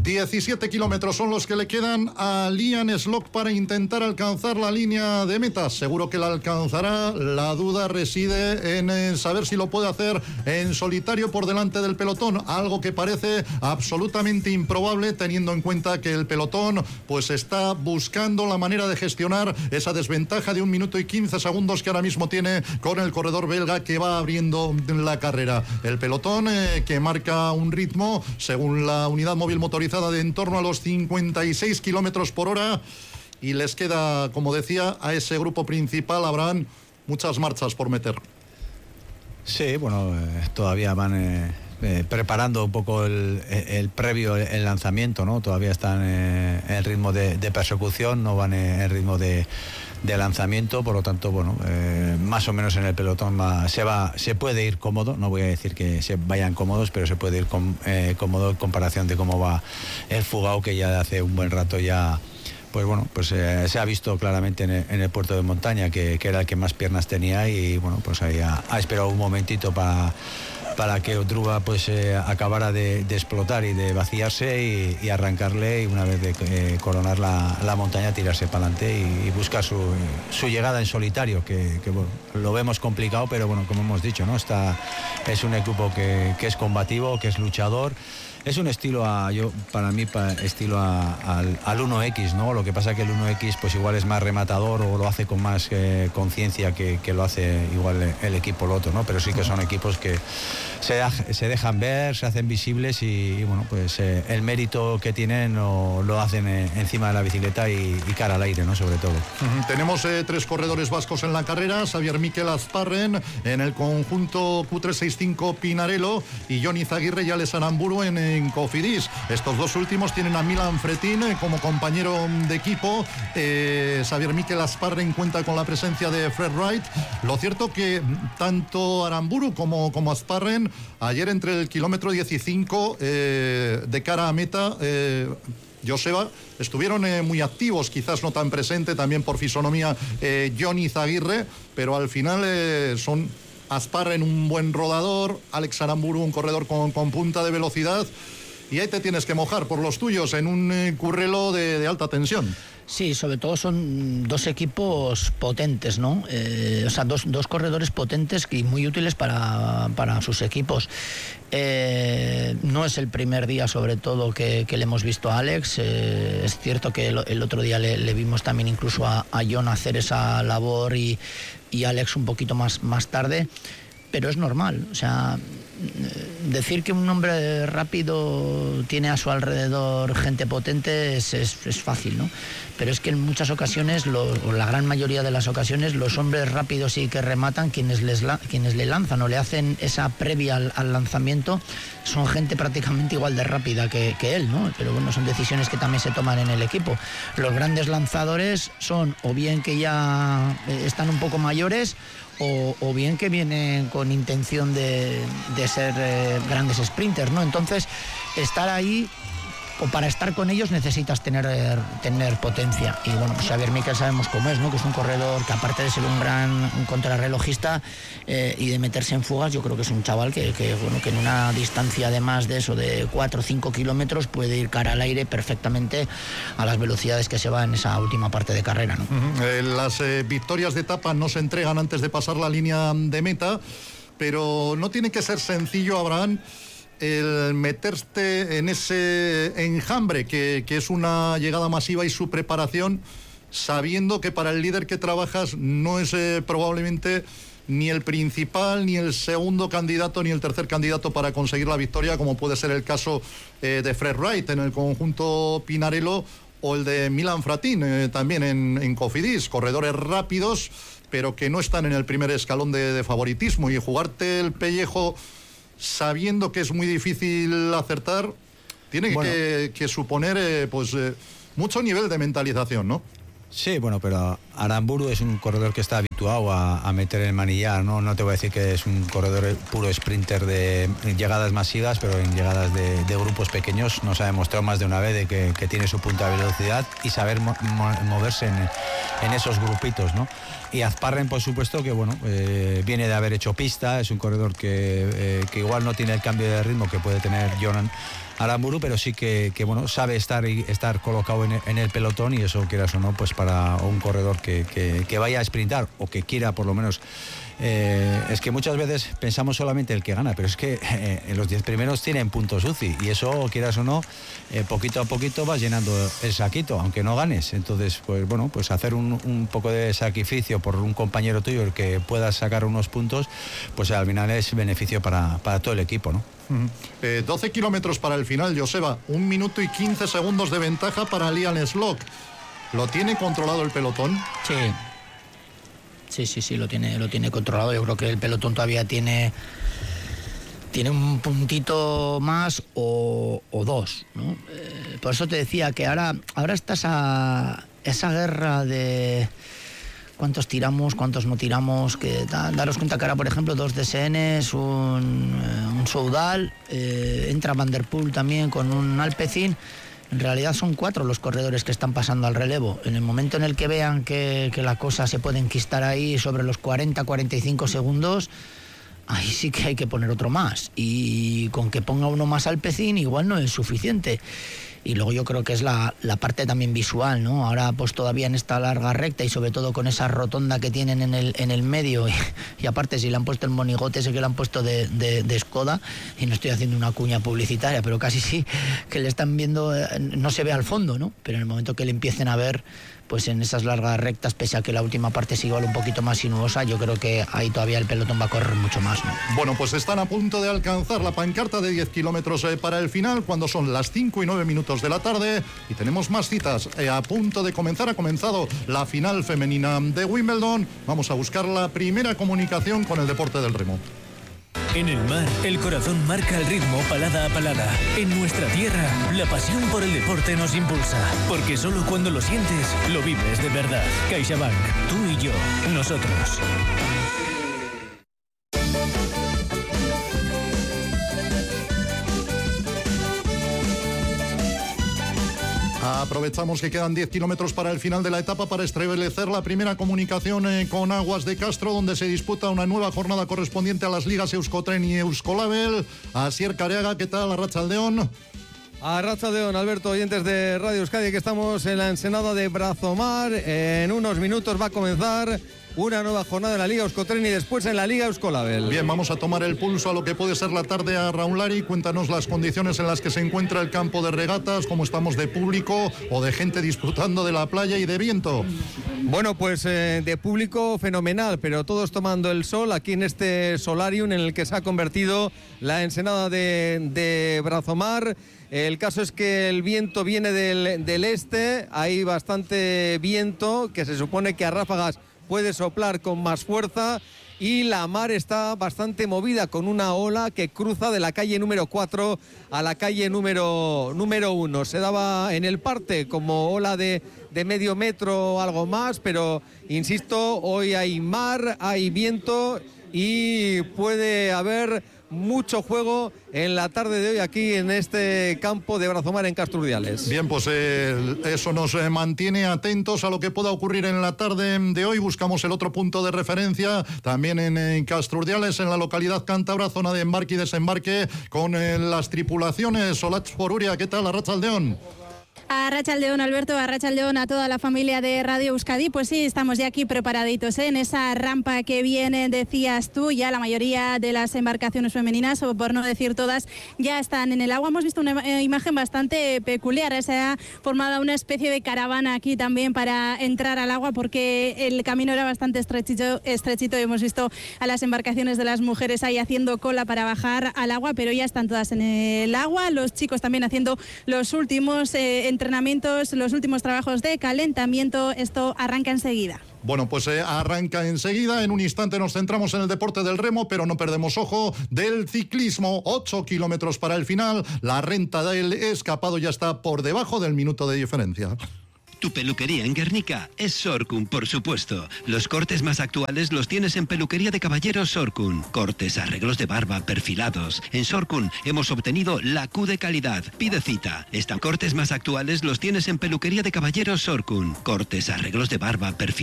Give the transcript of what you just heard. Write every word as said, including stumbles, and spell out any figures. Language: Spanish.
diecisiete kilómetros son los que le quedan a Liam Slock para intentar alcanzar la línea de meta. Seguro que la alcanzará. La duda reside en saber si lo puede hacer en solitario por delante del pelotón, algo que parece absolutamente improbable teniendo en cuenta que el pelotón pues está buscando la manera de gestionar esa desventaja de un minuto y quince segundos que ahora mismo tiene con el corredor belga que va abriendo la carrera. El pelotón eh, que marca un ritmo según la unidad móvil motorizada de en torno a los cincuenta y seis kilómetros por hora, y les queda, como decía, a ese grupo principal habrán muchas marchas por meter. Sí, bueno, eh, todavía van eh, eh, preparando un poco el, el previo, el lanzamiento, ¿no? Todavía están eh, en el ritmo de, de persecución, no van en el ritmo de, de lanzamiento, por lo tanto, bueno, eh, más o menos en el pelotón va, se va, se puede ir cómodo. No voy a decir que se vayan cómodos, pero se puede ir com, eh, cómodo en comparación de cómo va el Fugao, que ya hace un buen rato ya. Pues bueno, pues eh, se ha visto claramente en el, en el puerto de montaña que, que era el que más piernas tenía, y bueno, pues ahí ha, ha esperado un momentito para, para que Odruba pues eh, acabara de, de explotar y de vaciarse y, y arrancarle, y una vez de eh, coronar la, la montaña tirarse para adelante y, y buscar su, su llegada en solitario, que, que bueno, lo vemos complicado, pero bueno, como hemos dicho, ¿no? Está, es un equipo que, que es combativo, que es luchador. Es un estilo, a, yo para mí, pa, estilo a, al, al uno equis, ¿no? Lo que pasa que el uno equis pues igual es más rematador o lo hace con más eh, conciencia que, que lo hace igual el, el equipo Lotto, ¿no? Pero sí que son equipos que se, se dejan ver, se hacen visibles y, y bueno, pues eh, el mérito que tienen lo, lo hacen eh, encima de la bicicleta y, y cara al aire, ¿no? Sobre todo. Uh-huh. Tenemos eh, tres corredores vascos en la carrera: Xavier Mikel Azparren en el conjunto Q trescientos sesenta y cinco Pinarello y Jon Izagirre y Alex Aramburu en en Cofidis. Estos dos últimos tienen a Milan Fretin eh, como compañero de equipo. eh, Xavier Mikel Azparren cuenta con la presencia de Fred Wright. Lo cierto que tanto Aramburu como, como Azparren ayer entre el kilómetro dieciséis eh, de cara a meta, eh, Joseba, estuvieron eh, muy activos, quizás no tan presente también por fisonomía eh, Jon Izagirre, pero al final eh, son Azparren un buen rodador, Alex Aramburu un corredor con, con punta de velocidad, y ahí te tienes que mojar por los tuyos en un eh, currelo de, de alta tensión. Sí, sobre todo son dos equipos potentes, ¿no? Eh, o sea, dos, dos corredores potentes y muy útiles para, para sus equipos. Eh, no es el primer día, sobre todo, que, que le hemos visto a Alex. Eh, es cierto que el, el otro día le, le vimos también incluso a, a Jon hacer esa labor y, y Alex un poquito más, más tarde, pero es normal. O sea, decir que un hombre rápido tiene a su alrededor gente potente es, es, es fácil, ¿no? Pero es que en muchas ocasiones, lo, o la gran mayoría de las ocasiones, los hombres rápidos y que rematan, quienes, les la, quienes le lanzan o le hacen esa previa al, al lanzamiento, son gente prácticamente igual de rápida que, que él, ¿no? Pero bueno, son decisiones que también se toman en el equipo. Los grandes lanzadores son o bien que ya están un poco mayores, O, o bien que vienen con intención de, de ser eh, grandes sprinters, ¿no? Entonces, estar ahí, o para estar con ellos necesitas tener, tener potencia. Y bueno, pues Xavier Mikel sabemos cómo es, ¿no? Que es un corredor que, aparte de ser un gran un contrarrelojista eh, y de meterse en fugas, yo creo que es un chaval que, que, bueno, que en una distancia de más de eso, de cuatro o cinco kilómetros, puede ir cara al aire perfectamente a las velocidades que se va en esa última parte de carrera, ¿no? Uh-huh. eh, las eh, victorias de etapa no se entregan antes de pasar la línea de meta, pero no tiene que ser sencillo, Abraham, el meterte en ese enjambre que, que es una llegada masiva y su preparación, sabiendo que para el líder que trabajas no es eh, probablemente ni el principal, ni el segundo candidato, ni el tercer candidato para conseguir la victoria, como puede ser el caso eh, de Fred Wright en el conjunto Pinarello, o el de Milan Fretin eh, también en, en Cofidis. Corredores rápidos, pero que no están en el primer escalón de, de favoritismo, y jugarte el pellejo sabiendo que es muy difícil acertar, tiene bueno. que, que suponer eh, pues eh, mucho nivel de mentalización, ¿no? Sí, bueno, pero Aramburu es un corredor que está habituado a, a meter el manillar, ¿no? No te voy a decir que es un corredor puro sprinter de llegadas masivas, pero en llegadas de, de grupos pequeños nos ha demostrado más de una vez de que, que tiene su punta de velocidad y saber mo moverse en, en esos grupitos, ¿no? Y Azparren, por supuesto, que bueno, eh, viene de haber hecho pista, es un corredor que, eh, que igual no tiene el cambio de ritmo que puede tener Jonan Aramburu, pero sí que, que bueno, sabe estar y estar colocado en el, en el pelotón, y eso, quieras o no, pues para un corredor que, que, que vaya a sprintar o que quiera por lo menos. Eh, es que muchas veces pensamos solamente el que gana, pero es que eh, en los diez primeros tienen puntos U C I, y eso, quieras o no, eh, poquito a poquito vas llenando el saquito, aunque no ganes. Entonces, pues bueno, pues hacer un, un poco de sacrificio por un compañero tuyo, el que puedas sacar unos puntos, pues al final es beneficio para, para todo el equipo, ¿no? Uh-huh. eh, doce kilómetros para el final, Joseba, un minuto y quince segundos de ventaja para Liam Slock. ¿Lo tiene controlado el pelotón? Sí. Sí, sí, sí, lo tiene, lo tiene controlado. Yo creo que el pelotón todavía tiene, tiene un puntito más o, o dos, ¿no? Eh, por eso te decía que ahora, ahora está esa, esa guerra de cuántos tiramos, cuántos no tiramos, que da, daros cuenta que ahora, por ejemplo, dos D S Ns, un, un Soudal, eh, entra Van der Poel también con un Alpecin. En realidad son cuatro los corredores que están pasando al relevo. En el momento en el que vean que, que la cosa se puede enquistar ahí sobre los cuarenta, cuarenta y cinco segundos, ahí sí que hay que poner otro más. Y con que ponga uno más Alpecin igual no es suficiente. Y luego yo creo que es la, la parte también visual, ¿no? Ahora pues todavía en esta larga recta y sobre todo con esa rotonda que tienen en el, en el medio, y, y aparte si le han puesto el monigote ese que le han puesto de, de, de Skoda, y no estoy haciendo una cuña publicitaria, pero casi sí, que le están viendo, no se ve al fondo, ¿no? Pero en el momento que le empiecen a ver, pues en esas largas rectas, pese a que la última parte es igual un poquito más sinuosa, yo creo que ahí todavía el pelotón va a correr mucho más, ¿no? Bueno, pues están a punto de alcanzar la pancarta de diez kilómetros eh, para el final, cuando son las cinco y nueve minutos de la tarde, y tenemos más citas eh, a punto de comenzar. Ha comenzado la final femenina de Wimbledon. Vamos a buscar la primera comunicación con el deporte del remo. En el mar, el corazón marca el ritmo palada a palada. En nuestra tierra, la pasión por el deporte nos impulsa. Porque solo cuando lo sientes, lo vives de verdad. CaixaBank, tú y yo, nosotros. Aprovechamos que quedan diez kilómetros para el final de la etapa para establecer la primera comunicación eh, con Aguas de Castro, donde se disputa una nueva jornada correspondiente a las ligas Euskotren y Euskolabel. Asier Careaga, ¿qué tal? Arratsaldeon. Arratsaldeon, Alberto, oyentes de Radio Euskadi, que estamos en la ensenada de Brazomar. En unos minutos va a comenzar una nueva jornada en la Liga Euskotren y después en la Liga Euskolabel. Bien, vamos a tomar el pulso a lo que puede ser la tarde a Raunlari. Cuéntanos las condiciones en las que se encuentra el campo de regatas, cómo estamos de público o de gente disfrutando de la playa y de viento. Bueno, pues eh, de público fenomenal, pero todos tomando el sol aquí en este solarium en el que se ha convertido la ensenada de, de Brazomar. El caso es que el viento viene del, del este, hay bastante viento que se supone que a ráfagas puede soplar con más fuerza, y la mar está bastante movida con una ola que cruza de la calle número cuatro a la calle número, número uno. Se daba en el parte como ola de, de medio metro o algo más, pero insisto, hoy hay mar, hay viento y puede haber mucho juego en la tarde de hoy aquí en este campo de Brazomar en Casturdiales. Bien, pues eh, eso nos eh, mantiene atentos a lo que pueda ocurrir en la tarde de hoy. Buscamos el otro punto de referencia también en, en Casturdiales, en la localidad cántabra, zona de embarque y desembarque con eh, las tripulaciones. Solatx Foruria, ¿qué tal? Arratsaldeon. Arratsaldeon, Alberto, arratsaldeon a toda la familia de Radio Euskadi. Pues sí, estamos ya aquí preparaditos, ¿eh? En esa rampa que viene, decías tú, ya la mayoría de las embarcaciones femeninas, o por no decir todas, ya están en el agua. Hemos visto una eh, imagen bastante peculiar, ¿eh? Se ha formado una especie de caravana aquí también para entrar al agua, porque el camino era bastante estrechito, estrechito y hemos visto a las embarcaciones de las mujeres ahí haciendo cola para bajar al agua, pero ya están todas en el agua, los chicos también haciendo los últimos eh, entrenamientos, los últimos trabajos de calentamiento. Esto arranca enseguida. Bueno, pues eh, arranca enseguida. En un instante nos centramos en el deporte del remo, pero no perdemos ojo del ciclismo. Ocho kilómetros para el final. La renta del escapado ya está por debajo del minuto de diferencia. Tu peluquería en Guernica es Sorcun, por supuesto. Los cortes más actuales los tienes en Peluquería de Caballeros Sorcun. Cortes, arreglos de barba, perfilados. En Sorcun hemos obtenido la Q de calidad. Pide cita. Estos cortes más actuales los tienes en Peluquería de Caballeros Sorcun. Cortes, arreglos de barba, perfilados.